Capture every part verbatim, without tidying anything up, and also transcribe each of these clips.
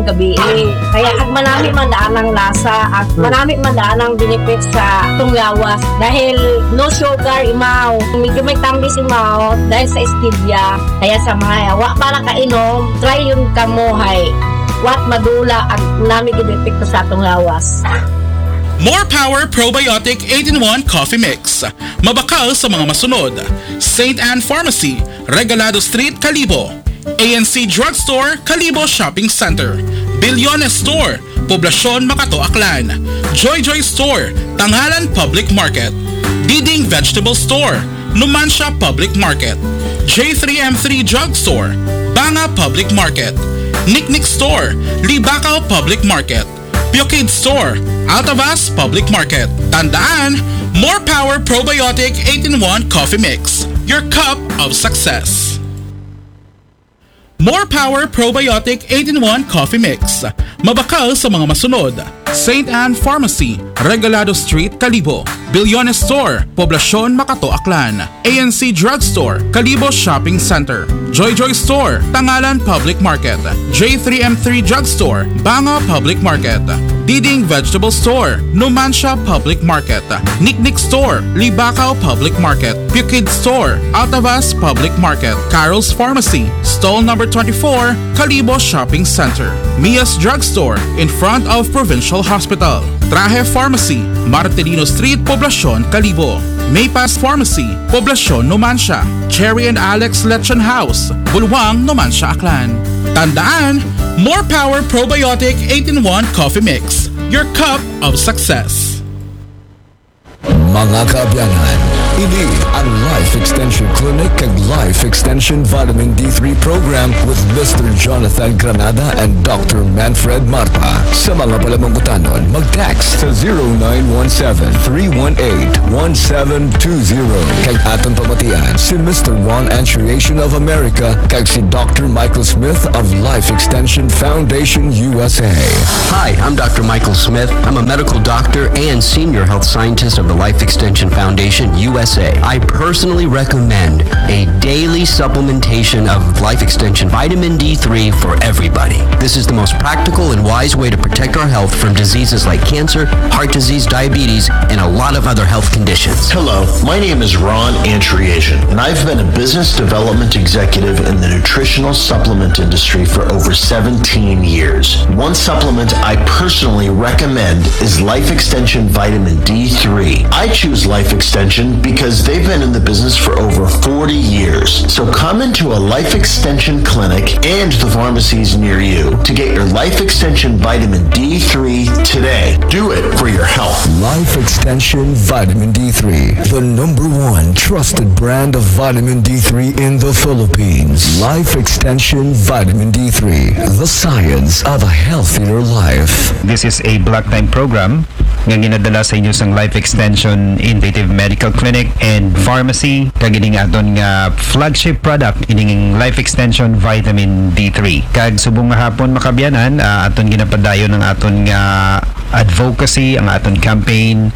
gabi. Kaya ag manami man daan ang lasa at manami man daan ang benefit sa itong lawas. Dahil no sugar imaw. Medyo may tambis imaw dahil sa stevia. Kaya sa mga wa para kainom, try yun kamuhay. Wat madula ang nami ginepekto sa itong lawas. More Power Probiotic eight in one Coffee Mix. Mabakal sa mga masunod. Saint Anne Pharmacy, Regalado Street, Calibo. A N C Drugstore, Calibo Shopping Center. Bilyones Store, Poblacion, Makato, Aklan. Joy Joy Store, Tangalan Public Market. Diding Vegetable Store, Numancia Public Market. J three M three Drugstore, Banga Public Market. Nick Nick Store, Libacao Public Market. Pukid Store, Altavas Public Market. Tandaan, More Power Probiotic eight in one Coffee Mix. Your cup of success. More Power Probiotic eight in one Coffee Mix. Mabakal sa mga masunod. Saint Anne Pharmacy, Regalado Street, Calibo. Bilyones Store, Poblacion, Makato, Aklan. A N C Drugstore, Calibo Shopping Center. Joy Joy Store, Tangalan Public Market. J three M three Drugstore, Banga Public Market. Diding Vegetable Store, Numancia Public Market. Nick Nick Store, Libacao Public Market. Pukid Store, Altavas Public Market. Carol's Pharmacy, Stall number twenty-four, Calibo Shopping Center. Mia's Drugstore, in front of Provincial Hospital. Traje Pharmacy, Martelino Street, Poblacion, Calibo. Maypass Pharmacy, Poblacion, Numancia. Cherry and Alex Lechon House, Bulwang, Numancia, Aklan. Tandaan, More Power Probiotic eight in one Coffee Mix. Your cup of success. Mga kaabyanan, ini ang Life Extension Clinic kag Life Extension Vitamin D three Program with Mister Jonathan Granada and Doctor Manfred Marpa. Sa mga palamangutanon, mag-text sa zero nine one seven, three one eight, one seven two zero. Kag aton pamatian si Mister Ron Antriation of America kag si Doctor Michael Smith of Life Extension Foundation U S A. Hi, I'm Doctor Michael Smith. I'm a medical doctor and senior health scientist of the Life Extension Foundation U S A. I personally recommend a daily supplementation of Life Extension Vitamin D three for everybody. This is the most practical and wise way to protect our health from diseases like cancer, heart disease, diabetes, and a lot of other health conditions. Hello, my name is Ron Antriation, and I've been a business development executive in the nutritional supplement industry for over seventeen years. One supplement I personally recommend is Life Extension Vitamin D three. I choose Life Extension because they've been in the business for over forty years. So come into a Life Extension clinic and the pharmacies near you to get your Life Extension Vitamin D three today. Do it for your health. Life Extension Vitamin D three, the number one trusted brand of vitamin D three in the Philippines. Life Extension Vitamin D three, the science of a healthier life. This is a block time program nga ginadala sa inyo sang Life Extension Innovative Medical Clinic and Pharmacy kag ining aton nga flagship product ining Life Extension Vitamin D three. Kag subong nga hapon makabyanan, uh, aton ginapadayon ng aton nga advocacy, ang aton campaign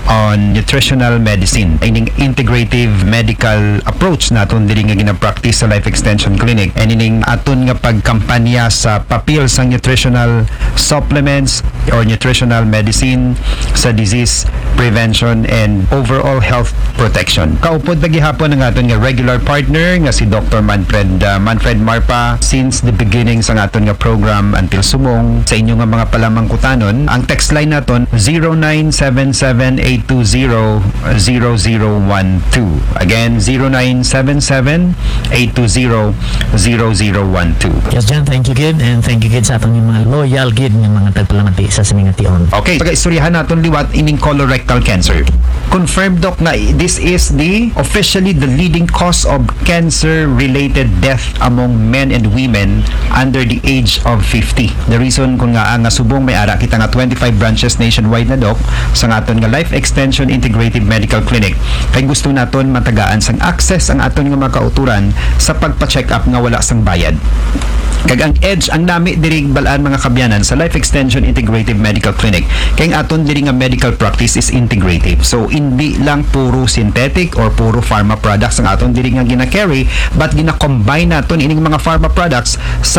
on nutritional medicine. Ining integrative medical approach naton diri nga gina-practice sa Life Extension Clinic, and ining aton nga pagkampanya sa papel sang nutritional supplements or nutritional medicine sa disease prevention and overall health protection. Kaupod na gihapon ang aton nga regular partner nga si Doctor Manfred uh, Manfred Marpa since the beginning sa aton nga program until sumong sa inyo nga mga palamangkutanon. Ang text line naton zero nine seven seven, eight two zero, zero zero one two. Again, zero nine seven seven, eight two zero, zero zero one two. Yes, John, thank you gid, and thank you gid sa atong mga loyal gid nga mga tagpalamati sa saming ation. Okay, pag-istoryahan naton liwat ining colorectal cancer. Confirmed, Doc, na this is the officially the leading cause of cancer-related death among men and women under the age of fifty. The reason kung nga nga subong may ara kita nga twenty-five branches nationwide na, Doc, sa aton nga Life Extension Integrative Medical Clinic. Kay gusto naton matagaan sang access ang aton nga makauturan sa pagpa-check up nga wala sang bayad. Kag ang edge ang nami diri balaan mga kabyanan sa Life Extension Integrative Medical Clinic kay ang aton diri nga medical practice is integrative. So hindi lang puro synthetic or puro pharma products ang aton diri nga gina-carry, but gina-combine naton ining mga pharma products sa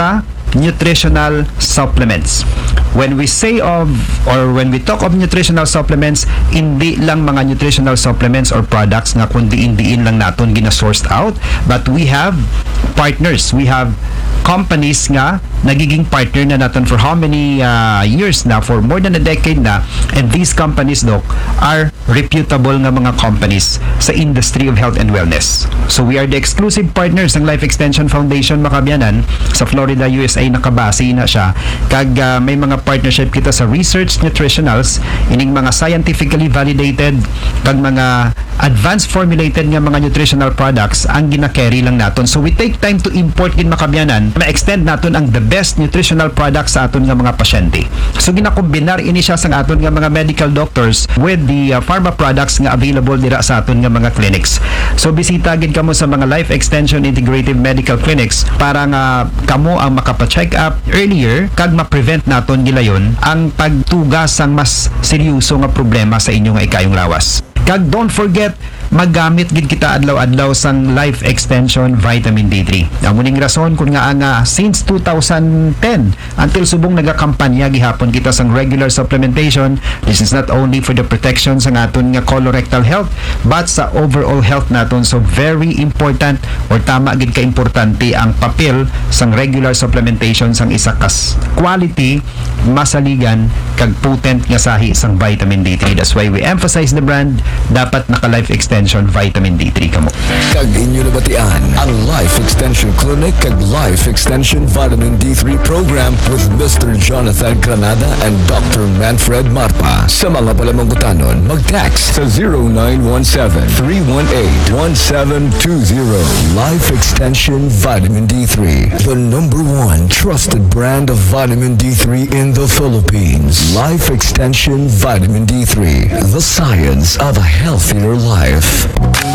nutritional supplements. When we say of or when we talk of nutritional supplements, hindi lang mga nutritional supplements or products nga kundi indiin lang naton gina-sourced out, but we have partners, we have companies nga nagiging partner na natin for how many uh, years na, for more than a decade na, and these companies, Doc, are reputable nga mga companies sa industry of health and wellness. So we are the exclusive partners ng Life Extension Foundation Makabiyanan sa Florida, U S A. Nakabase na siya kag uh, may mga partnership kita sa research nutritionals, ining mga scientifically validated kag mga advanced formulated nga mga nutritional products ang gina-carry lang naton. So we take time to import in Makabiyanan, ma-extend naton ang the best nutritional products sa aton nga mga pasyente. So ginakombinar ini siya sa aton nga mga medical doctors with the uh, pharma products nga available dira sa aton nga mga clinics. So bisita gid kamo sa mga Life Extension Integrative Medical Clinics para nga kamo ang makapa-check up earlier kag ma-prevent naton gilayon ang pagtugas sang mas seryoso nga problema sa inyo nga ikayong lawas. Kag don't forget, maggamit gid kita adlaw-adlaw sang Life Extension Vitamin D three. Ang muning rason kung nga nga since two thousand ten until subong nagakampanya gihapon kita sang regular supplementation. This is not only for the protection sa aton nga colorectal health but sa overall health naton. So very important or tama gid ka importante ang papel sang regular supplementation sang isa kas quality, masaligan kag potent nga sahi sang vitamin D three. That's why we emphasize the brand. Dapat naka Life Extension Vitamin D three kamo. Kag inyo nabatian ang Life Extension Clinic kag Life Extension Vitamin D three program with Mister Jonathan Granada and Doctor Manfred Marpa. Sa mga palamangutanon, mag-text sa zero nine one seven, three one eight, one seven two zero. Life Extension Vitamin D three, the number one trusted brand of vitamin D three in the Philippines. Life Extension Vitamin D three, the science of a healthier life.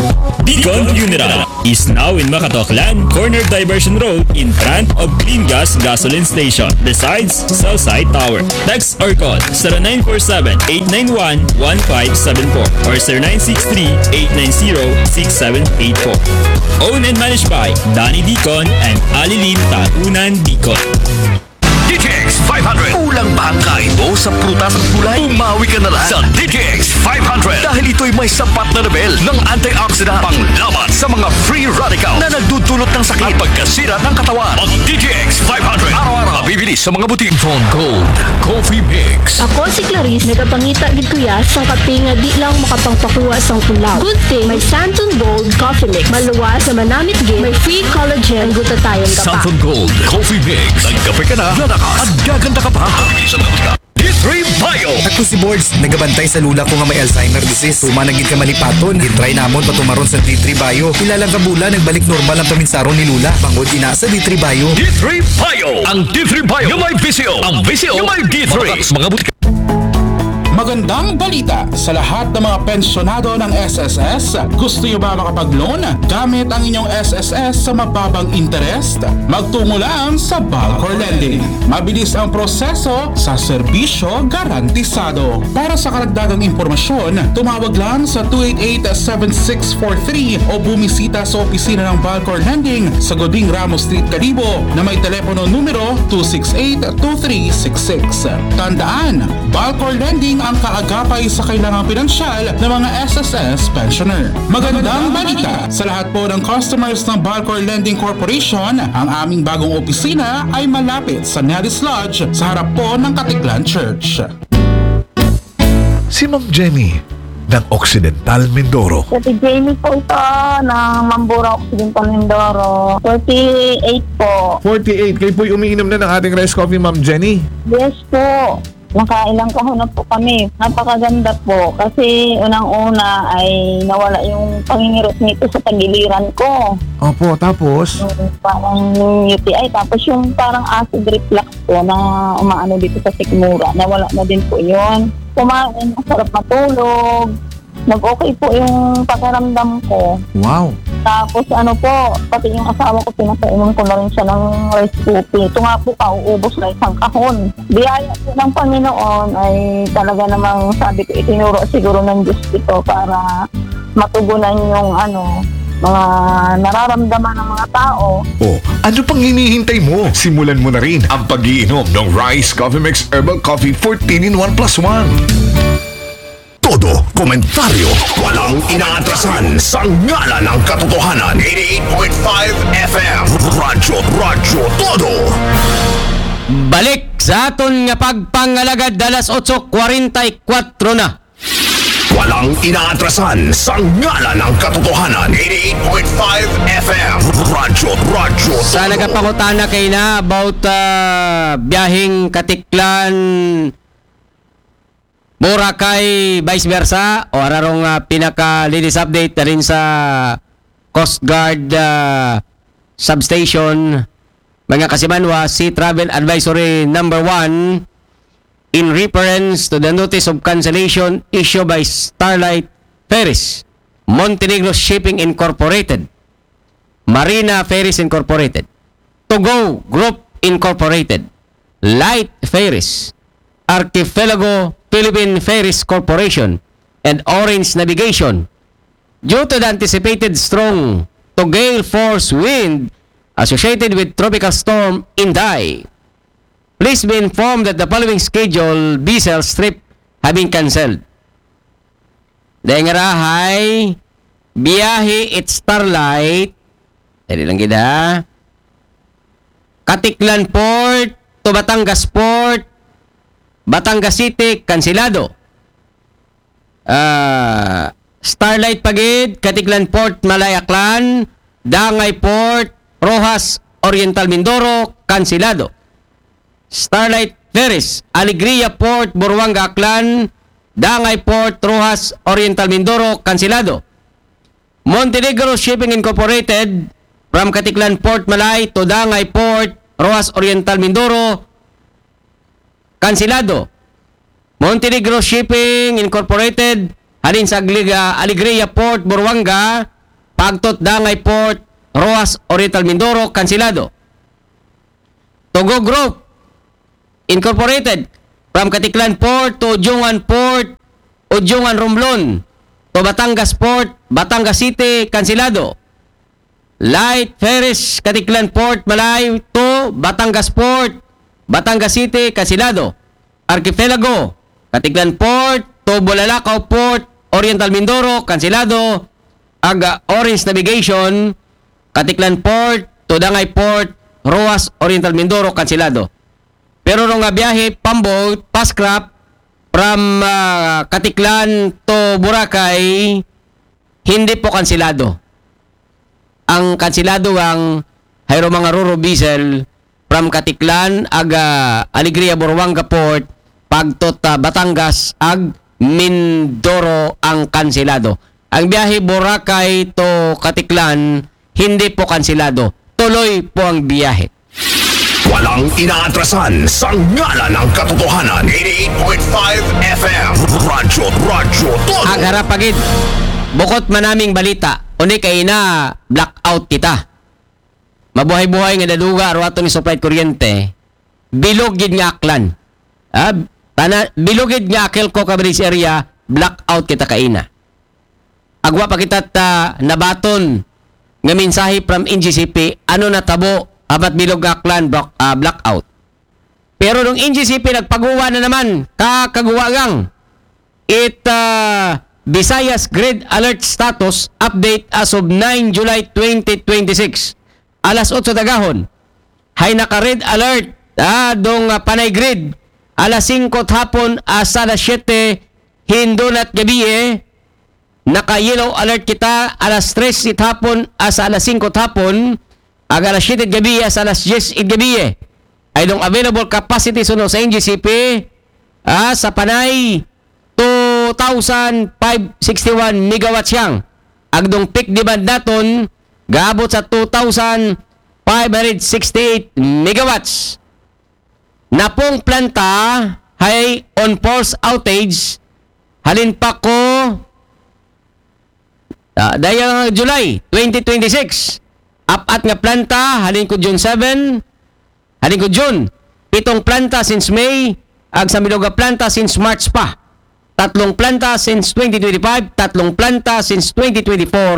Beacon Funeral is now in Makatoklan, corner Diversion Road in front of Clean Gas Gasoline Station, besides Southside Tower. Text or call zero nine four seven, eight nine one, one five seven four or zero nine six three, eight nine zero, six seven eight four. Owned and managed by Danny Deacon and Alilin Tatunan Deacon. D T X five hundred. Kulang ba ang kain mo sa prutas at gulay? Umawi ka na lang sa D T X five hundred dahil ito'y may sapat na level ng antioxidant panglaban sa mga free radical na nagdudulot ng sakit at pagkasira ng katawan. Ang D T X five hundred araw-araw bibili sa mga butik. Phone Gold Coffee Mix. Ako si Clarice, nagapangita dito ya sa kape nga di lang makapangpakuha sang tulaw. Good thing, may Santon Gold Coffee Mix. Maluwas na manamit gin, may free collagen, glutathione ka pa. Santon Gold Coffee Mix. Nagkape ka na, lalakas at gaganda ka pa. D three Bio. Ako si Boards, nagabantay sa lula ko nga may Alzheimer disease. Tuma naging ka malipaton, gitry namon patumaron sa D three Bio. Ilalang kabula, nagbalik normal ang paminsaron ni Lula. Pangod ina sa D three Bio. D three Bio. Ang D three Bio yung may V C O. Ang V C O yung may D three. Mga butik. Magandang balita sa lahat ng mga pensyonado ng S S S. Gusto nyo ba makapag-loan gamit ang inyong S S S sa mababang interest? Magtungo lang sa Balcor Lending. Mabilis ang proseso sa serbisyo garantisado. Para sa karagdagang impormasyon, tumawag lang sa two eight eight, seven six four three o bumisita sa opisina ng Balcor Lending sa Goding Ramos Street, Calibo na may telepono numero two six eight, two three six six. Tandaan, Balcor Lending ang kaagapay sa kailangang pinansyal ng mga S S S pensioner. Magandang balita sa lahat po ng customers ng Balcor Lending Corporation. Ang aming bagong opisina ay malapit sa Nellis Lodge sa harap po ng Katiklan Church. Si Ma'am Jenny ng Occidental Mindoro. Si Jamie po ito ng Mambura Occidental Mindoro. forty-eight po. forty-eight. Kayo po'y umiinom na ng ating rice coffee, Ma'am Jenny? Yes po. Nakailang kahon na po kami. Napakaganda po. Kasi unang-una ay nawala yung pangingirot nito sa tagiliran ko. Opo, tapos? Yung parang U T I. Tapos yung parang acid reflux po na umaano dito sa sikmura. Nawala na din po yun. Kumain, masarap matulog. Nag-okay po yung pakiramdam ko. Wow. Tapos ano po, pati yung asawa ko, pinapainom ko na rin siya ng rice coffee. Ito nga po, kauubos na isang kahon. Biyaya po ng Panginoon ay talaga namang sabi ko, itinuro siguro ng Diyos ito para matugunan yung ano, mga nararamdaman ng mga tao. Oh, ano pang hinihintay mo? Simulan mo na rin ang pag-iinom ng Rice Coffee Mix Herbal Coffee fourteen in one plus one. Todo komentaryo, walang inaatrasan sa ngalan ng katotohanan. eighty-eight point five F M, Radyo, Radyo, Todo. Balik sa aton nga pagpangalagad alas eight forty-four na. Walang inaatrasan sa ngalan ng katotohanan. eighty-eight point five F M, Radyo, Radyo, Todo. Sa nagapangutana kay na about uh, biyahing Katiklan Boracay, vice versa, o ararong uh, pinaka-latest update na rin sa Coast Guard uh, substation. Mga kasimanwa, Sea Travel Advisory number one in reference to the notice of cancellation issued by Starlight Ferries, Montenegro Shipping Incorporated, Marina Ferries Incorporated, Togo Group Incorporated, Light Ferries, Archipelago Philippine Ferries Corporation, and Orange Navigation. Due to the anticipated strong to gale force wind associated with Tropical Storm Inday, please be informed that the following scheduled vessels trip have been cancelled. Dahil nga rahay, biyahe at Starlight, dali lang gida, Katiklan Port to Batangas Port, Batangas City, kansilado. Uh, Starlight Pagid, Katiklan Port, Malayaklan, Dangay Port, Rojas, Oriental Mindoro, kansilado. Starlight Ferries, Alegria Port, Buruanga Aklan, Dangay Port, Rojas, Oriental Mindoro, kansilado. Montenegro Shipping Incorporated, from Katiklan Port, Malay to Dangay Port, Rojas, Oriental Mindoro, kansilado. Montenegro Shipping Incorporated, halin sa Alegria Port, Buruanga, pagtot Dangay Port, Rojas, Oriental Mindoro, kansilado. Togo Group Incorporated, from Katiklan Port to Ujungan Port, Ujungan Romblon, to Batangas Port, Batangas City, kansilado. Light Ferries, Katiklan Port, Malay to Batangas Port, Batangas City, kansilado. Archipelago, Katiklan Port to Bulalakaw Port, Oriental Mindoro, kansilado. Aga Orange Navigation, Katiklan Port to Dangay Port, Rojas, Oriental Mindoro, kansilado. Pero nung nga biyahe, pamboat, pascrap, from uh, Katiklan to Boracay, hindi po kansilado. Ang kansilado ang hayro mga ruro vessel from Katiklan aga Alegria Buruanga Port pagtot uh, Batangas ag Mindoro ang kansilado. Ang biyahe Boracay to Katiklan hindi po kansilado. Tuloy po ang biyahe. Walang inaatrasan sa ngalan ng katotohanan. eighty-eight point five F M, Radyo, Radyo, Todo. Ang harapagid, bukod manaming balita, uni kay na blackout kita. Mabuhay-buhay nga daduga ato ni supply kuryente, bilogid nga aklan. Ah, tana, bilogid nga Akelco coverage area, blackout kita kaina. Agwa pa kita ta nabaton nga mensahe from N G C P, ano natabo abat bilog nga aklan block, uh, blackout. Pero nung N G C P nagpaguwa na naman, kakaguwagang it uh, Visayas Grid Alert Status Update as of nine July twenty twenty-six. Alas eight dagahon. Hay naka-red alert ah, dong uh, panay grid. Alas five hapon asa alas siete hindunat gabi eh. Naka-yellow alert kita alas tres hapon asa alas five hapon. Aga alas siete gabi asa alas diyes gabi eh. Ay dong available capacity suno sa N G C P ah, sa panay two thousand five hundred sixty-one megawatts yang. Agdong peak demand naton gaabot sa two thousand five hundred sixty-eight megawatts. Napong planta hay on force outage halin pa ko uh, dayang July twenty twenty-six. Apat nga planta halin ko June seven, halin ko June. Pitong planta since May, ag sa miloga planta since March pa. Tatlong planta since twenty twenty-five, tatlong planta since twenty twenty-four,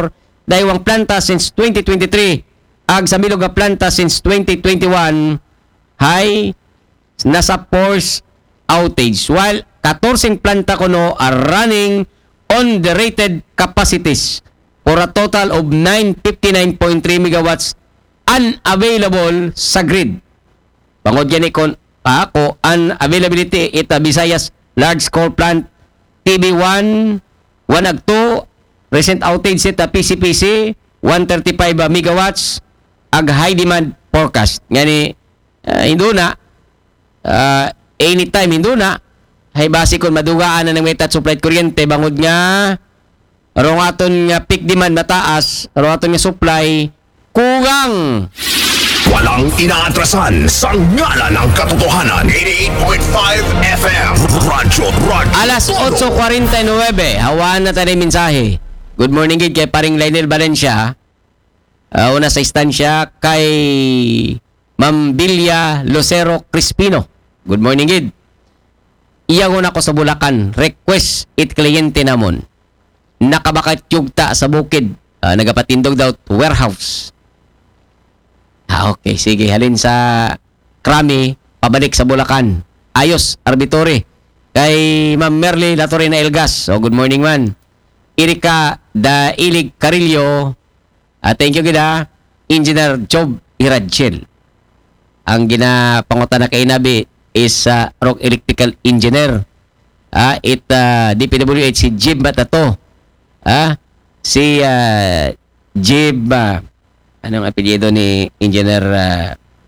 daywang planta since twenty twenty-three. Ag sa bilog nga planta since twenty twenty-one hay nasa force outage. While fourteen planta kuno are running on the rated capacities for a total of nine hundred fifty-nine point three megawatts unavailable sa grid. Bangod yan ikon pa ako, unavailability ita Visayas large coal plant T B one, one ag two, recent outage ita P C P C, one hundred thirty-five megawatts, ag high demand forecast. Ngani, uh, hinduna, uh, anytime hinduna, hay basi kon madugaan na ng metat supply kuryente, bangod nga, arong aton nga peak demand mataas, arong aton nga supply, kugang. Walang inaatrasan sa ngalan ng katotohanan. eighty-eight point five F M Radyo Radyo Alas eight forty-nine, hawaan na tayo ng mensahe. Good morning gid kay paring Lionel Valencia. Uh, una sa istansya kay Ma'am Bilya Lucero Crispino. Good morning gid. Iyagon ako sa Bulacan. Request it kliyente namon. Nakabakat yugta sa bukid. Uh, nagapatindog daw warehouse. Ah, okay. Sige, halin sa Krami, pabalik sa Bulacan. Ayos, Arbitore. Kay Ma'am Merly Latorena Elgas. So, good morning, man. Erika Da Ilig Carillo. Uh, thank you, gida. Engineer Job Iradchel. Ang ginapangutan na kay Nabi is uh, Rock Electrical Engineer. Uh, it uh, D P W H si Jib Batato. Uh, si uh, Jib... Uh, anong apelyido ni Engineer uh,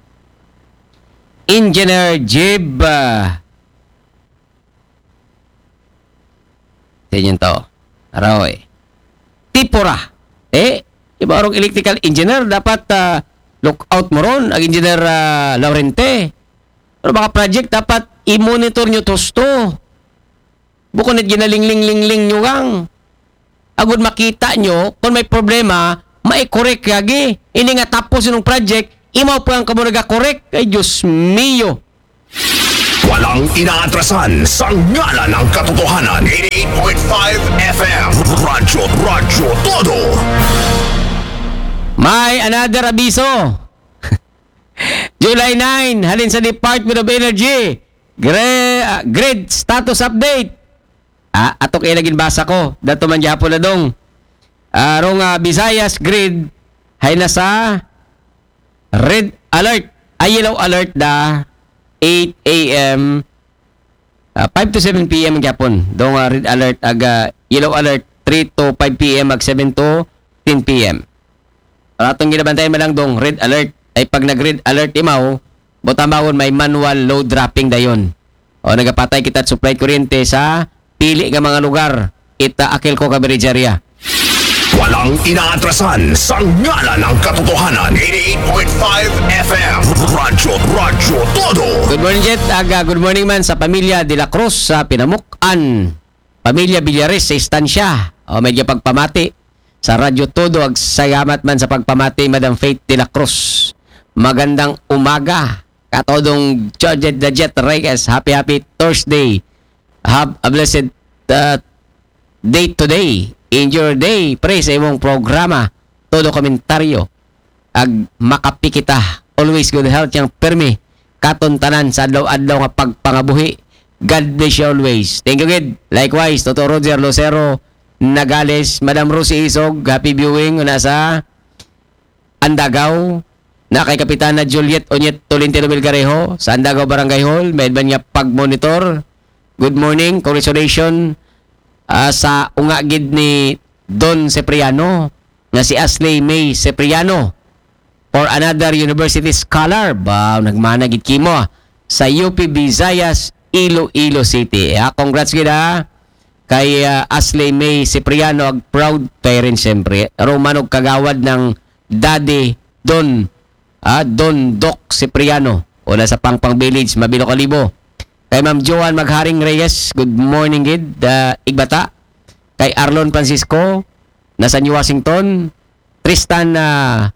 Engineer Jib uh, tingin to araw eh Tipura eh iba arong electrical engineer dapat uh, look out mo ron ang Engineer uh, Laurente pero baka project dapat i-monitor nyo tosto bukod na ginaling-ling-ling-ling nyo gang agud makita nyo kung may problema mai-correct kagi. Ini nga tapos yung project, imaw po ang kamunaga correct. Ay, Diyos mio. Walang inaatrasan sa ngalan ng katotohanan. eighty-eight point five F M Radyo Radyo Todo. May another abiso. July ninth, halin sa Department of Energy. Gre uh, grid status update. Ah, ato kaya naging basa ko. Dato man gyapon na dong. Arong uh, Visayas grid hay nasa red alert, ay yellow alert da eight A M uh, five to seven P M gyapon. Dong uh, red alert aga yellow alert three to five P M ag seven to ten P M. Atong ginabantayan man lang dong red alert ay pag nag-red alert imaw botamawon may manual load dropping dayon. O nagapatay kita supply kuryente sa pili nga mga lugar ita akil ko coverage area. Walang inaatrasan sa ngalan ng katotohanan. eighty-eight point five F M Radyo Radyo Todo. Good morning, Jet. Aga, good morning man sa pamilya De La Cruz sa Pinamukan. Pamilya Villares sa istansya. O medyo pagpamati sa Radyo Todo. Ag salamat man sa pagpamati, Madam Faith De La Cruz. Magandang umaga. Katodong George the Jet Reyes. Happy, happy Thursday. Have a blessed uh, day today. In your day, pre sa imong programa, todo komentaryo, ag makapi kita, always good health yang permi, katon tanan sa adlaw-adlaw nga pagpangabuhi. God bless you always. Thank you, kid. Likewise, Toto Roger Lucero Nagales, Madam Rosie Isog, happy viewing, una sa Andagaw, na kay Kapitana Juliet Onyet Tolentino Bilgarejo, sa Andagaw Barangay Hall, may ba niya pag-monitor. Good morning, congratulations. Uh, sa ungagid ni Don Cipriano nga si Ashley May Cipriano for another university scholar ba nagmana gid kimo sa U P Visayas Iloilo City. Uh, congrats gid ha kay uh, Ashley May Cipriano ag proud parent siyempre Romanog kagawad ng Daddy Don uh, Don Doc Cipriano wala sa Pangpang Village Mabilo Kalibo. Kay Ma'am Joan Magharing Reyes, good morning gid, uh, Igbata. Kay Arlon Francisco, nasa New Washington. Tristan uh,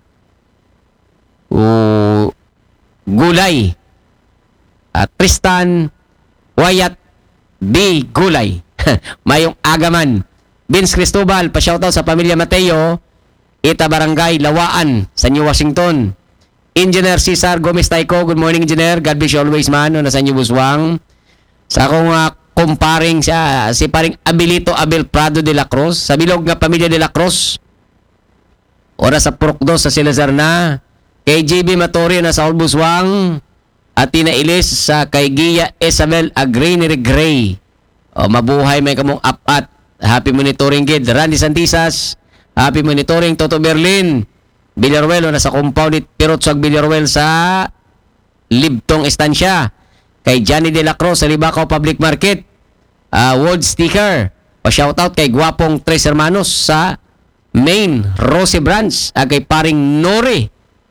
uh, Gulay. Uh, Tristan Wyatt B. Gulay. Mayong Agaman. Vince Cristobal, pa-shoutout sa pamilya Mateo. Ita Barangay, Lawaan, sa New Washington. Engineer Cesar Gomez Tayco, good morning Engineer, God bless you always man, no, nasa New Buswang. Sa akong uh, kumparing siya, si paring Abilito Abel Prado de la Cruz, sa bilog nga pamilya de la Cruz. Ora sa Purokdo sa Silazar na, kay J B Matorio na sa Buswang, at Tina Ilis sa kay Gia Isabel Agrineri Gray. O, mabuhay may kamong apat. Happy monitoring gid. Randy Santisas, happy monitoring. Toto Berlin, Villaruel, o nasa compound ni Pirotsag Villaruel sa Libtong Estancia. Kay Johnny De La Cruz sa Libacao Public Market. Uh, Wood Sticker. Pa-shoutout kay Gwapong Tres Hermanos sa Maine. Rosy Branch. Uh, kay paring Nori.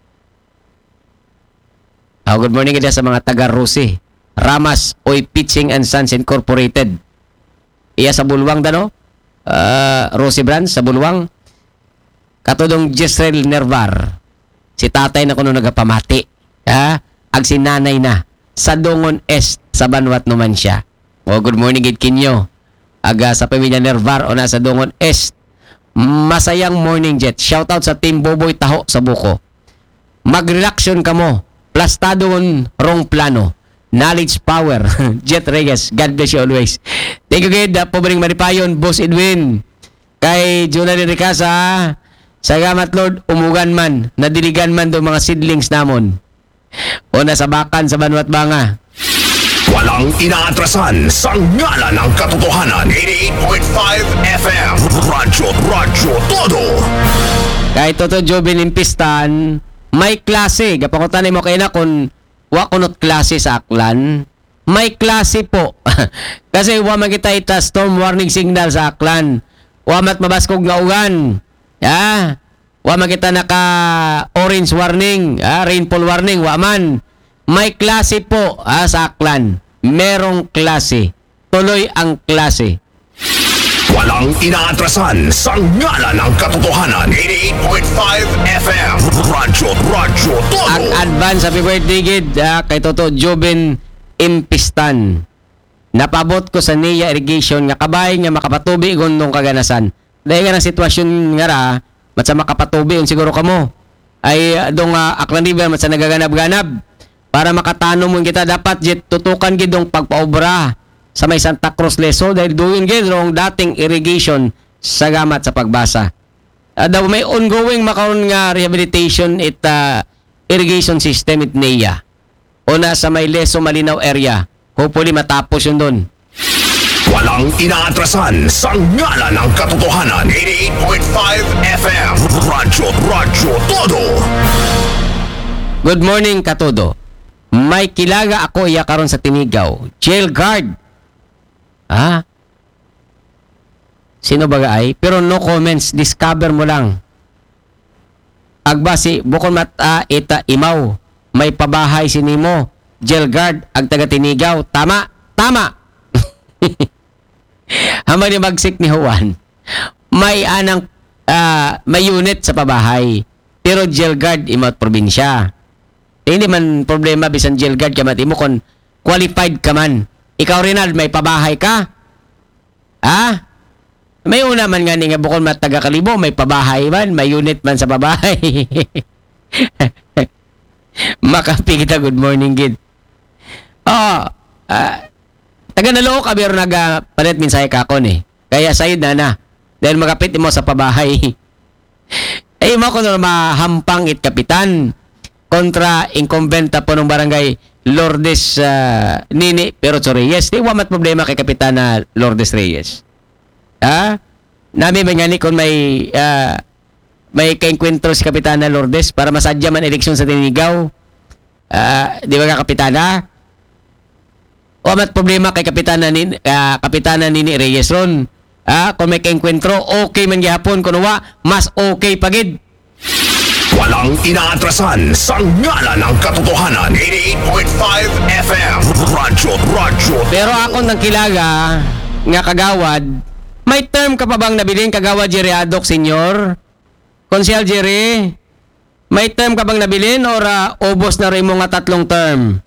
Uh, good morning kita sa mga taga Rosy. Ramas Oy Pitching and Sons Incorporated. Iya sa Bulwang dano. Uh, Rosy Branch sa Bulwang. Katudong Jezreel Nervar. Si tatay na kuno nagapamati. Ha? Ag si nanay na. Sa Dongon Est, sa Banwat naman siya. O, good morning, Gid Kinyo. Aga sa pamilya Nervar o nasa Dongon Est. Masayang morning, Jet. Shoutout sa Team Boboy Taho sa Buko. Mag-relaction ka mo. Plastadon wrong plano. Knowledge power. Jet Reyes, God bless you always. Thank you, Gid. Pobring Maripayon, Boss Edwin. Kay Jonah Ricasa, salamat Lord, umugan man, nadiligan man do mga seedlings namon. O nasa Bakan sa Banwat Banga. Walang inaatrasan sa ngalan ng katotohanan. eighty-eight point five F M Radyo, Radyo Todo. Kahit Toto Jobin Impistan, may klase. Gapakutan mo kayo na kung wakunot klase sa Aklan. May klase po. Kasi wama kita ita storm warning signal sa Aklan. Wamat mabaskog nga ugan. Ya. Wama kita naka orange warning, ah, rainfall warning, waman. May klase po ah, sa Aklan. Merong klase. Tuloy ang klase. Walang inaatrasan sa ngalan ng katotohanan. eighty-eight point five F M Radyo, Radyo Todo. Ang advance happy birthday gid ah, kay Toto Joben Impistan. Napabot ko sa N I A Irrigation nga kabay nga makapatubi gondong kaganasan. Dahil nga ng sitwasyon nga ra, matsa makapatubi, siguro kamo ay uh, dong uh, Aklan River matsa nagaganab-ganab para makatano mo kita dapat jet tutukan gidong pagpaobra sa may Santa Cruz Leso dahil doon gidong dating irrigation sa gamat sa pagbasa. Uh, daw may ongoing makaon nga rehabilitation it uh, irrigation system it N I A o na sa may Leso Malinaw area. Hopefully matapos yun doon. Walang inaatrasan sa ngalan ng katotohanan. eighty-eight point five F M Radyo, Radyo Todo. Good morning, Katodo. May kilaga ako iya karon sa Tinigaw. Jail guard. Ah? Sino ba ay? Pero no comments. Discover mo lang. Agbasi, bukod mata ita imaw. May pabahay sinimo. Jail guard, ag taga Tinigaw. Tama, tama. Hamay ni magsik ni Juan. May anang uh, may unit sa pabahay. Pero jail guard imot probinsya. Hindi man problema bisan jail guard ka mati mo kung qualified ka man. Ikaw Rinald, may pabahay ka? Ah? May una man nga ni nga bukod mat taga Kalibo, may pabahay man, may unit man sa pabahay. Makapi kita, good morning, Gid. Oh, uh, taga naloo ka, pero nagapalit minsay ka ako eh. Kaya sayod na na. Dahil makapit mo sa pabahay. Eh, mo ko na mahampang it kapitan kontra incumbenta po ng barangay Lourdes uh, Nini pero Reyes. Di wamat problema kay Kapitana Lourdes Reyes. Ha? Nami ba nga ni kung may uh, may kainkwentro si Kapitana Lourdes para masadya man eleksyon sa Tinigaw. Uh, di ba ka Kapitana? Wamat problema kay Kapitana Nini, uh, Kapitana Nini Reyes ron. Ah, kung may kainkwentro, okay man gihapon. Kung wa, mas okay pagid. Walang inaatrasan sa ngalan ng katotohanan. eighty-eight point five F M Radyo, Radyo. Pero ako nang kilaga nga kagawad, may term ka pa bang nabilin kagawad Jerry Adok Senior? Konsyal Jerry, may term ka bang nabilin or uh, ubos na rin mo nga tatlong term?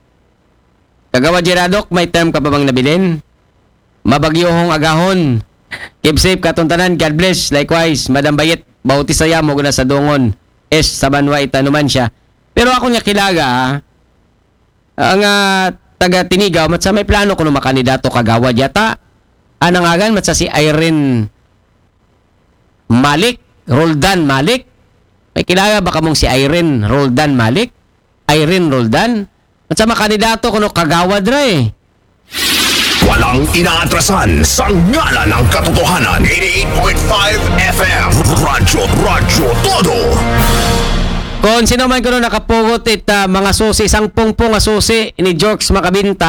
Kagawad Jerry Adok, may term ka pa bang nabilin? Mabagyohong agahon. Keep safe katong tanan. God bless. Likewise, Madam Bayet, Bautista mo guna sa Dongon. Es sa Banwa itanuman siya. Pero ako niya kilaga, ha? Ang uh, taga Tinigaw, matsa may plano kuno makandidato kagawad yata. Anang agan matsa si Irene Malik, Roldan Malik. May kilaga baka mong si Irene Roldan Malik? Irene Roldan? Matsa makandidato kuno kagawad ra eh. Walang inaatrasan sa ngala ng katotohanan. eighty-eight point five F M Radyo Radyo Todo. Kung sino man kuno nakapugot it uh, mga susi, isang pungpong nga susi ni Jorks Makabinta,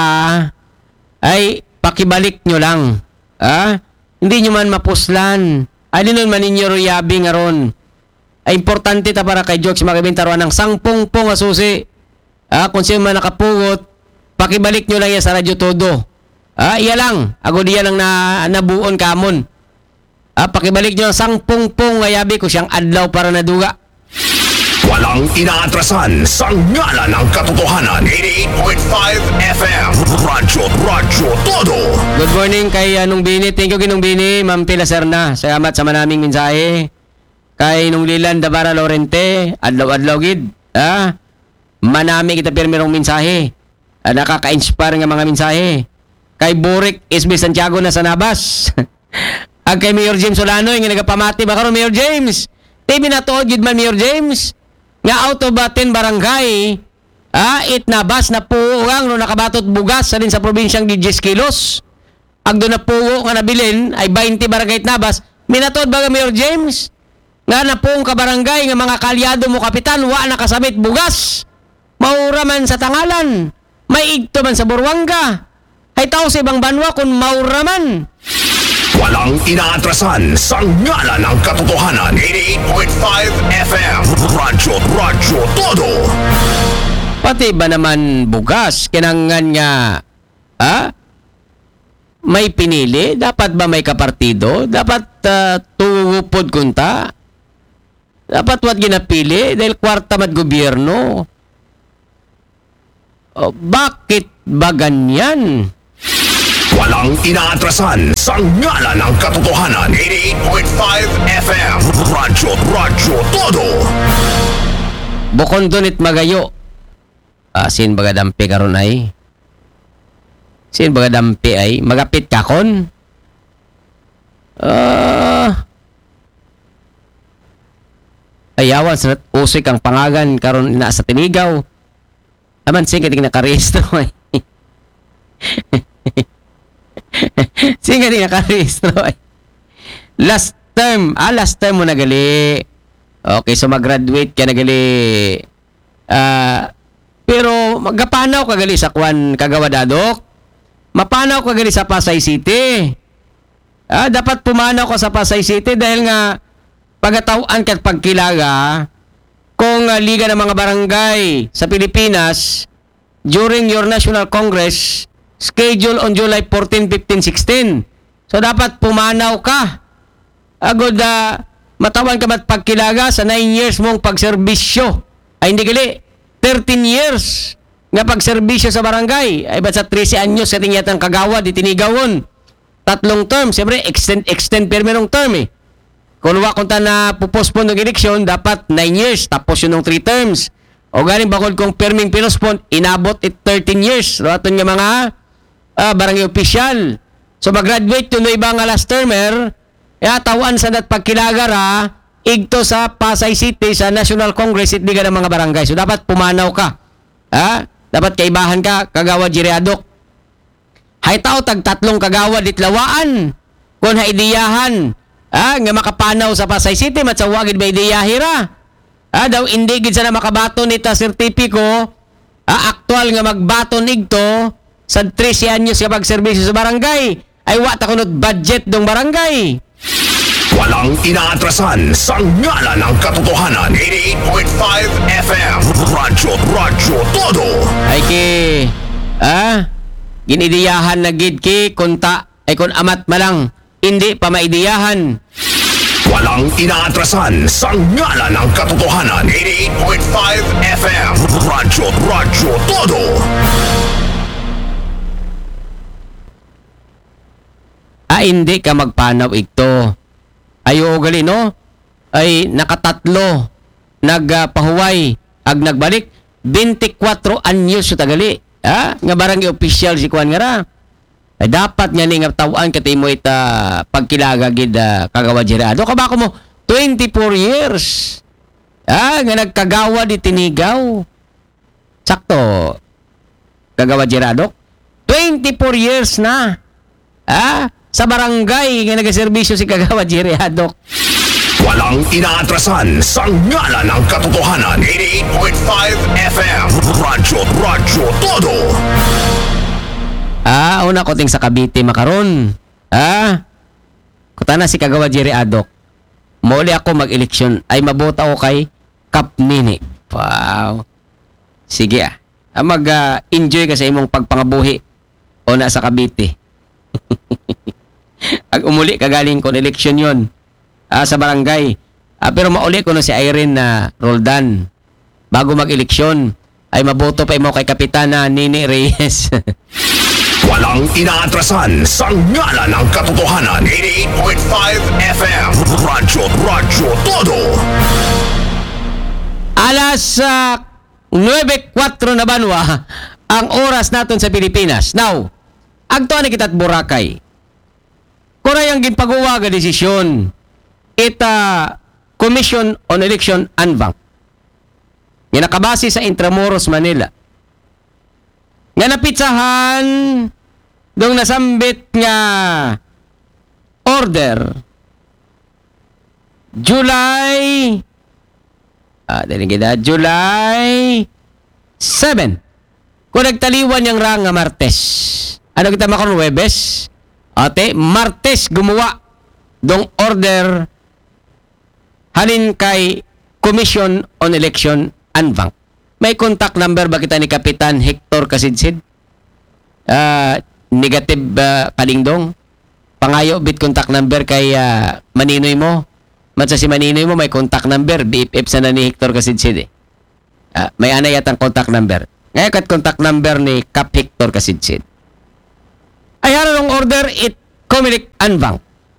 ay pakibalik nyo lang. Ah? Hindi nyo man mapuslan. Ay nun man ninyo royabi nga ron. Ay importante ta para kay Jorks Makabinta ron ang sangpungpong nga susi. Ah, kung sino man nakapugot, pakibalik nyo lang yan sa Radyo Todo. Ah, iya lang. Ako diyan ang na, nabuon kamon. Ah, pakibalik nyo ang sangpungpong nga yabi ko siyang adlaw para naduga. Walang inaatrasan sa ngala ng katotohanan. eighty-eight point five F M Radyo Radyo Todo. Good morning kay Anong Bini. Thank you Ginong Bini. Ma'am Tila Serna. Salamat sa manaming mensahe. Kay Nung Lilan Dabara Lorente. Adlaw-adlaw gid. Ah, manami kita pirmirong mensahe. Ah, nakaka-inspire nga mga mensahe. Kay Burik S B Santiago na sa Nabas. Ang kay Mayor James Solano yung nagapamati ba karon Mayor James? Tibi na to gid man Mayor James. Nga out of ten barangay, ah, it Nabas na puugang no nakabatot bugas sa din sa probinsyang di ten kilos. Ang doon na puo nga nabilin ay twenty barangay it Nabas. Minatod ba Mayor James? Nga na puong ka barangay nga mga kalyado mo kapitan wa nakasabit bugas. Maura man sa Tangalan, may igto man sa Buruanga. Ay tao sa ibang banwa kung maura man. Walang inaatrasan sa ngala ng katotohanan. eighty-eight point five F M Radyo Radyo Todo. Pati ba naman bugas kinangan nga ah, may pinili? Dapat ba may kapartido? Dapat uh, tuwupod kunta? Dapat wat ginapili? Dahil kwarta mat gobyerno. Oh, bakit ba ganyan? Walang inaatrasan sa ngala ng katotohanan. eighty-eight point five F M Radyo Radyo Todo. Bukon dunit magayo. Ah, sin baga dampi karon ay? Sin baga dampi ay? Magapit kakon? Ah... Ayawan sa usik ang pangagan karon ina sa Tinigaw. Aman sin kating nakarehistro ay. Sige di nakarehistro ay. Last term, ah last term mo nagali. Okay, so mag-graduate ka nagali. Ah, pero magapanaw ka gali sa kwan kagawadadok. Mapanaw ka gali sa Pasay City. Ah, dapat pumanaw ka sa Pasay City dahil nga pagatawan ka at pagkilaga kung uh, Liga ng mga Barangay sa Pilipinas during your National Congress schedule on July fourteen, fifteen, sixteen. So dapat pumanaw ka. Agod uh, matawan ka ba't pagkilaga sa nine years mong pagserbisyo. Ay hindi gali, thirteen years nga pagserbisyo sa barangay. Ay ba't sa thirteen anyos sa tingyatang kagawad, itinigawon. Tatlong term, siyempre extend, extend permerong term eh. Kung wakunta na pupospon ng eleksyon, dapat nine years, tapos yun ng three terms. O galing bakod kung perming pinospon, inabot it thirteen years. Raton nga mga uh, barangay opisyal. So mag-graduate yun na ibang last termer, ya, tawan sa dat pagkilagara, igto sa Pasay City, sa National Congress, itliga ng mga barangay. So dapat pumanaw ka. Ha? Dapat kaibahan ka, kagawad jireadok. Hay tao, tag tatlong kagawad itlawaan. Kung haidiyahan, ah, nga makapanaw sa Pasay City, matsawagid ba ideyahira? Ah, daw hindi gid sana makabaton ita sertipiko, ah, aktual nga magbaton igto sa thirteen anyos nga pagserbisyo sa barangay. Ay wa ta kunot budget dong barangay. Walang inaatrasan sa ngala ng katotohanan. eighty-eight point five F M Radyo Radyo Todo. Ay ki, ah, ginidiyahan na gid ki kunta ay kun amat malang hindi pa maidiyahan. Walang inaatrasan sa ngala ng katotohanan. eighty-eight point five F M Radyo Radyo Todo. Ah, Ay hindi ka magpanaw ito. Ayo gali no? Ay nakatatlo nagpahuway ag nagbalik twenty-four anyos sa tagali. Ha? Nga barangay official si Kuan nga ra. Ay dapat nga ni nga tawaan kati mo ita pagkilaga gid uh, kagawad Gerado. Kabako mo twenty-four years. Ah, nga nagkagawa di tinigaw. Sakto. Kagawad Gerado. twenty-four years na. Ah, sa barangay nga nagaserbisyo si kagawad Gerado. Walang inaatrasan sa ngalan ng katotohanan. eighty-eight point five F M Radyo Radyo Todo. Ah, una ko ting sa Cavite makaron. Ah. Kutana si kagawad Jerry Adok. Muli ako mag-eleksyon ay mabota ko kay Kapnini. Wow. Sige ah. ah Mag-enjoy uh, ka sa imong pagpangabuhi o na sa Cavite. Ag umuli kagaling ko na eleksyon yon ah, sa barangay. Ah, pero mauli ko na si Irene na uh, Roldan. Bago mag-eleksyon ay maboto pa mo kay Kapitana Nini Reyes. Walang inaatrasan sa ngalan ng katotohanan. eighty-eight point five F M Radyo Radyo Todo. Alas uh, nine four na banwa ang oras naton sa Pilipinas. Now, agto na kita't Boracay. Kuray ang ginpagawa nga desisyon ita Commission on Election Anbang. Nga nakabase sa Intramuros, Manila. Nga napitsahan dong nasambit nga order July ah, dali kita, July seven. Kung nagtaliwan yung rang nga Martes. Ano kita makaroon, Webes? Ate, Martes gumawa dong order halin kay Commission on Election Anbang. May contact number ba kita ni Kapitan Hector Kasidsid? Uh, negative uh, kalingdong. Pangayo bit contact number kay uh, Maninoy mo. Matsa si Maninoy mo may contact number. B F F sana ni Hector Kasidsid eh. Uh, may anay yatang contact number. Ngayon kat contact number ni Kap Hector Kasidsid. Ay harong order it Comelec Anbang.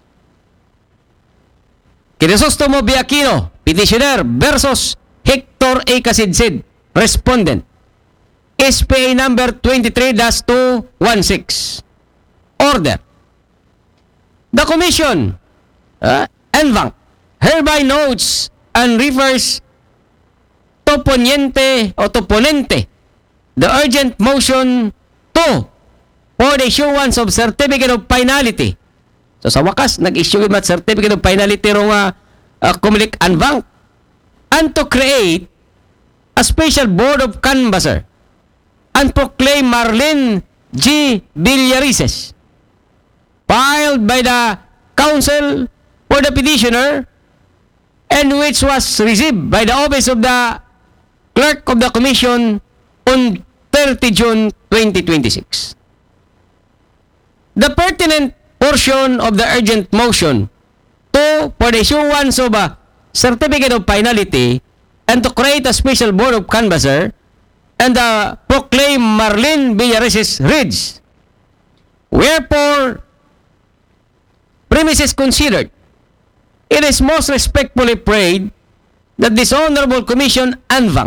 Crisostomo Biakino, petitioner versus Hector A. Kasidsid. Respondent. S P A number twenty-three dash two sixteen. Order. The Commission, uh, Anbang, hereby notes and refers to poniente o to ponente the urgent motion to for the issuance of certificate of finality. So sa wakas, nag-issue yung certificate of finality rong uh, uh, Comelec Anbang and to create a special board of canvasser and proclaim Marlene G. Villarices filed by the counsel for the petitioner and which was received by the office of the clerk of the commission on thirtieth June twenty twenty-six. The pertinent portion of the urgent motion to for the issuance of a certificate of finality and to create a special board of canvasser and uh, proclaim Marlene Villarices reads, wherefore, premises considered, it is most respectfully prayed that this Honorable Commission Anbang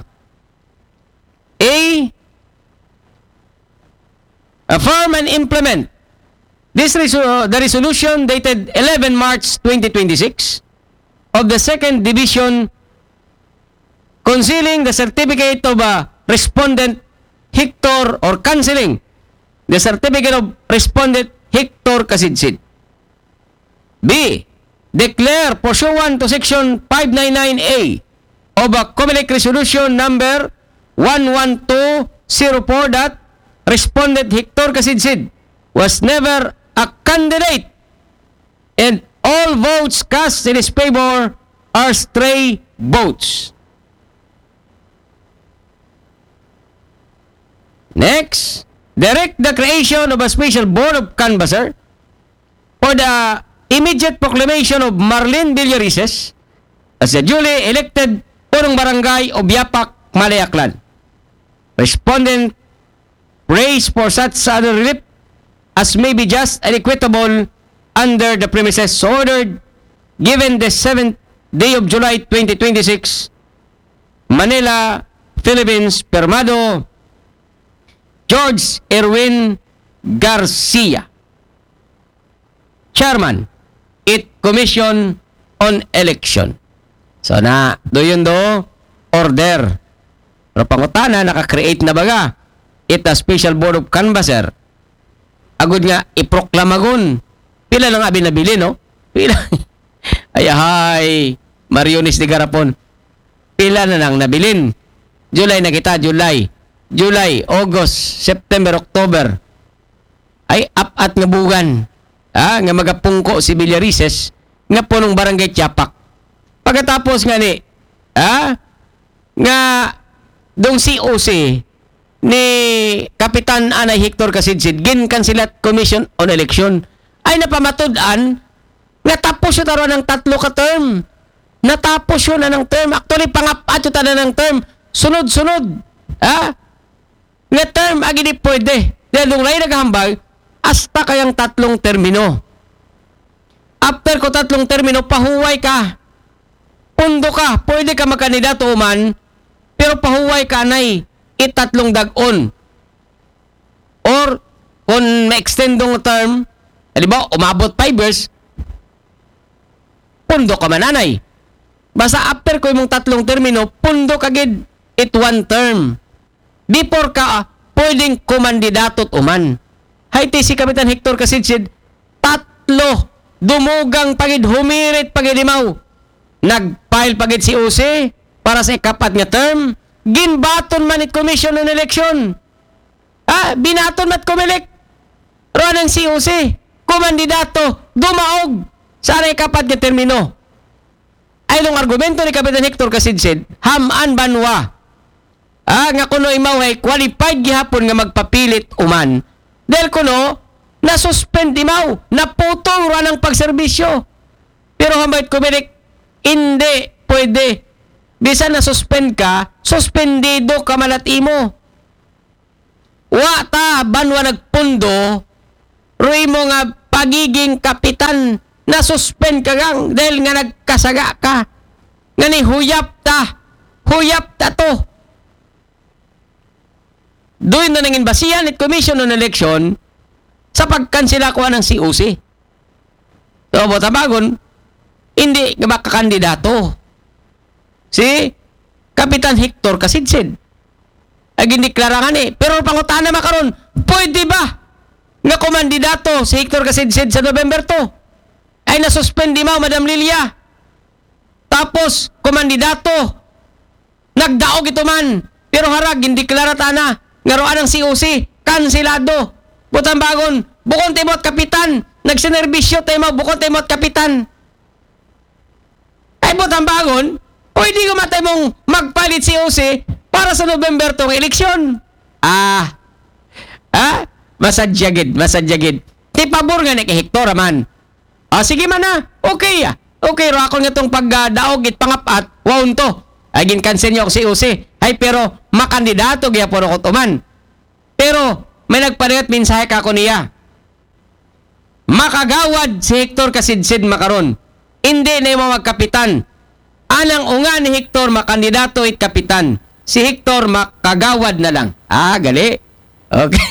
A. affirm and implement this resol- the resolution dated eleventh March twenty twenty-six of the second Division concealing the certificate of a respondent Hector or cancelling the certificate of respondent Hector Kasidsid. B. Declare pursuant to section five ninety-nine A of a Comelec resolution number one one two zero four that respondent Hector Kasidsid was never a candidate and all votes cast in his favor are stray votes. Next, direct the creation of a special board of canvasser for the immediate proclamation of Marlene Villarices as the duly elected punong barangay of Yapak, Malayaklan. Respondent prays for such other relief as may be just and equitable under the premises so ordered given the seventh day of July twenty twenty-six, Manila, Philippines, Permado, George Erwin Garcia, Chairman, It Commission on Election. So na, do yun do, order. Pero pangutana, naka-create na baga. It a special board of canvasser. Agud nga, iproklamagon. Pila lang abi nabili, no? Pila. Ay, ay, Mariones de Garapon. Pila na nang nabilin. July na kita, July. July, August, September, October. Ay, apat nga bugan. Ah, nga magapungko si Villarices nga punong barangay Tiapak. Pagkatapos nga ni, ah, nga dong C O C ni Kapitan Anay Hector Kasidsid ginkansilat Commission on Election ay napamatud-an nga tapos yun taro ng tatlo ka term. Natapos yun na ng term. Actually, pangapat yun na ng term. Sunod-sunod. Ha? Nga term, agi di pwede. Dahil nung lain naghambag, hasta kayang tatlong termino. After ko tatlong termino, pahuway ka. Pundo ka. Pwede ka magkandidato man, pero pahuway ka nay itatlong dag-on. Or, kung ma-extend ng term, halimbawa, umabot five years, pundo ka mananay. Basta after ko yung tatlong termino, pundo ka gid it one term. Before ka, pwedeng kumandidatot uman. Haiti si Kapitan Hector Kasidsid, tatlo, dumugang pagid, humirit pagid limaw. Nag-file pagid si O C para sa ikapat nga term, ginbaton man it Commission on Election. Ah, binaton mat kumilik. Ronang si O C, kumandidato, dumaog sa ikapat nga termino. Ay long argumento ni Kapitan Hector Kasidsid, haman banwa. Ah, nga kuno imaw ay qualified gihapon nga magpapilit uman. Dahil kuno, nasuspend imaw, naputong ra ng pagserbisyo. Pero hambait kumilik, hindi pwede. Bisa na suspend ka, suspendido ka malati mo. Wata, banwa nagpundo, ruy mo nga pagiging kapitan, nasuspend ka gang dahil nga nagkasaga ka. Nga ni huyap ta, huyap ta to. Doon na nangin basihan at Commission on Election sa pagkansila ko ng C O C. So, botabagon, hindi nga makakandidato. Si Kapitan Hector Kasidsid. Ay giniklarangan eh. Pero pangutana makaron, pwede ba nga kumandidato si Hector Kasidsid sa November two? Ay nasuspend di mo, Madam Lilia. Tapos, kumandidato. Nagdaog ito man. Pero harag, gindiklarata na. Ngaroan ng C O C, kansilado. Butang bagon, bukon tayo mo't kapitan. Nagsinervisyo tayo mo, bukon tayo mo't kapitan. Ay butang bagon, pwede ko matay mong magpalit C O C para sa November tong eleksyon. Ah, ah, masadyagid, masadyagid. Di pabor nga na kay Hector man. Ah, sige man na, okay ah. Okay, ro ako nga itong pagdaog it pangapat, waon to. Ay gincancel niyo ako C O C. Ay pero makandidato gaya po ako tuman. Pero may nagparehot mensahe ka ko niya. Makagawad si Hector Kasidsid makaron. Hindi na yung magkapitan. Anang unga ni Hector makandidato it kapitan. Si Hector makagawad na lang. Ah, gali. Okay.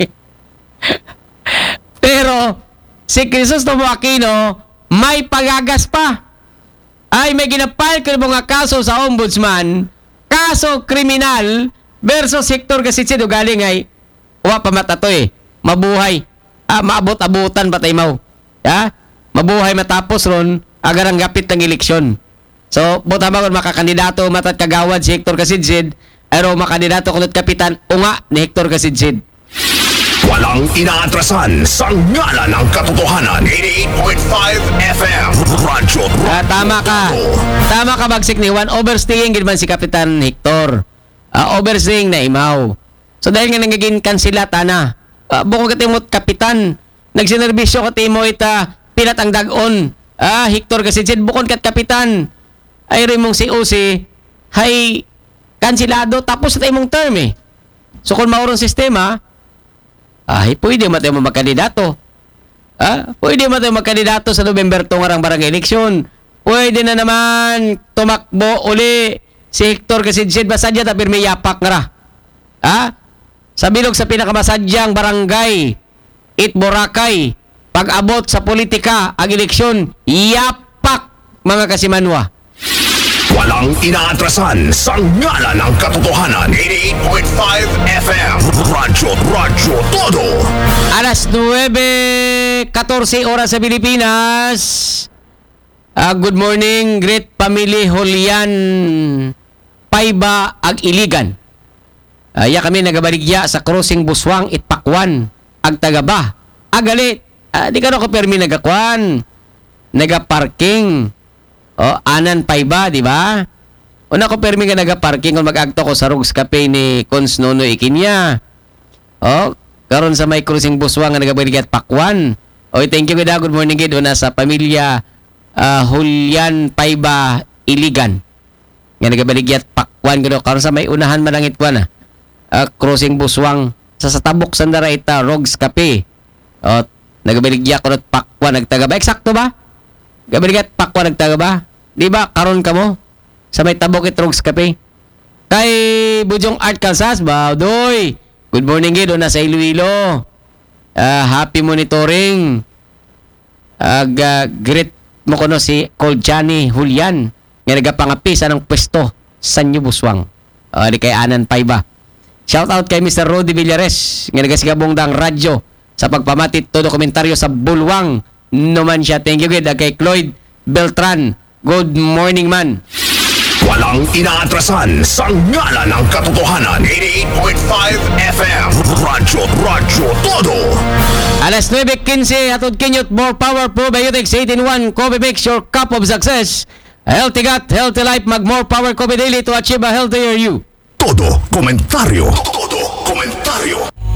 Pero si Crisostomo Aquino may pagagas pa. Ay may ginapile ko mga kaso sa ombudsman, kaso kriminal versus Hector Kasidsid o galing ay wa pa matato eh. Mabuhay. Ah, maabot-abutan patay mau. Ha? Mabuhay matapos ron agar ang gapit ng eleksyon. So, buta ba kung makakandidato matat kagawad si Hector Kasidsid, pero makandidato kunot kapitan unga ni Hector Kasidsid. Walang inaatrasan sa ngalan ng katotohanan. eighty-eight point five F M Radyo. Ah, tama ka. Tama ka bagsik ni Juan. Overstaying gid man si Kapitan Hector. Ah, overstaying na imaw. So dahil nga nangaging kansilata na, uh, buko katimot kapitan, nagsinerbisyo katimo ita pilat ang dag-on. Ah, Hector Kasidsid bukon kat kapitan. Ay rin mong si O C, hay kansilado tapos sa imong term eh. So kung maurong sistema, ay pwede matay mo magkandidato. Ah, pwede mo tayo magkandidato sa November to nga rang barangay eleksyon. Pwede na naman tumakbo uli si Hector Kasidsid Basadya tapir may yapak nga ra. Ah? Sa bilog sa pinakamasadyang barangay It Boracay, pag-abot sa politika ang eleksyon, yapak mga kasimanwa. Walang inaatrasan sa ngala ng katotohanan. eighty-eight point five F M Radyo Radyo Todo. Alas nuwebe katorse oras sa Pilipinas. Uh, good morning, great family Julian Paiba ag Iligan. Aya kami nagabaligya sa crossing Buswang Itpakwan ag Tagaba. Agalit, uh, di ka no ko permi nagakwan. Nagaparking. O, anan Paiba, di ba? Una ko permi nga nagaparking kung mag-agto ko sa Rugs Cafe ni Cons Nono Ikinya. O, karon sa may crossing Buswang nga nagabaligya at Pakwan. O, thank you gida. Good morning gid una sa pamilya uh, Julian Paiba Iligan. Nga nagabaligya at Pakwan gid karon sa may unahan malangit kwa na. Uh, crossing Buswang sa Satabok Sandara ita Rugs Cafe. O, nagabaligya ko at Pakwan nagtagaba. Eksakto ba? Gabaligat Pakwan nagtagaba. Di ba karon ka mo sa may Tabok it Rugs Cafe? Kay Bujong Art Calzas ba? Doy. Good morning gid na sa Iloilo. Uh, happy monitoring. Ag uh, great mo kuno si Coljani Julian nga nagapangapi sa nang pwesto sa New Buswang. Uh, di kay Anan Paiba. Shout out kay Mister Rodi Villares nga nagasigabong dang radyo sa pagpamatit to dokumentaryo sa Bulwang. Numan siya. Thank you gid kay Cloyd Beltran. Good morning man. Walang inaatrasan sa ngala ng katotohanan. eighty-eight point five F M Radyo Radyo Todo. Alas nuwebe kinse hatod kinyot more power probiotics eight in one Coffee Mix your cup of success. Healthy gut, healthy life, mag more power Coffee daily to achieve a healthier you. Todo komentaryo. Todo komentaryo.